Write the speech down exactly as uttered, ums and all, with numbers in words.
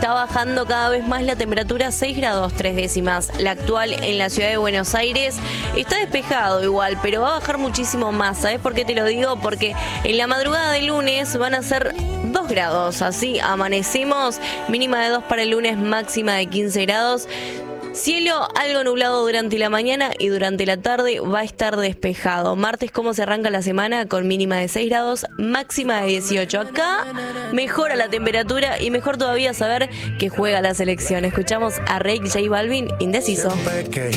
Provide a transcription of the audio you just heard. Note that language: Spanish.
está bajando cada vez más la temperatura, seis grados tres décimas. La actual en la ciudad de Buenos Aires está despejado igual, pero va a bajar muchísimo más. ¿Sabes por qué te lo digo? Porque en la madrugada del lunes van a ser dos grados, así amanecemos, mínima de dos para el lunes, máxima de quince grados. Cielo algo nublado durante la mañana y durante la tarde va a estar despejado. Martes, ¿cómo se arranca la semana? Con mínima de seis grados, máxima de dieciocho. Acá mejora la temperatura y mejor todavía saber que juega la selección. Escuchamos a Rake, J Balvin, Indeciso.